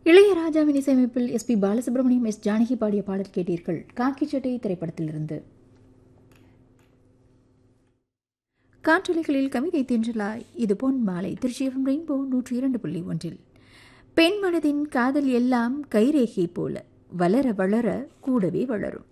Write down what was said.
இளையராஜாவின் இசையமைப்பில் S P. Balasubramaniam, S. Janaki பாடிய பாடல் கேட்டீர்கள். காக்கி சட்டை திரைப்படத்திலிருந்து. காற்றலைகளில் கவிதை தென்றலாய் இது பொன் மாலை. Trichy FM rainbow 102.1. பெண் மனதின் காதல் எல்லாம் கைரேகை போல வளர வளர கூடவே வளரும்.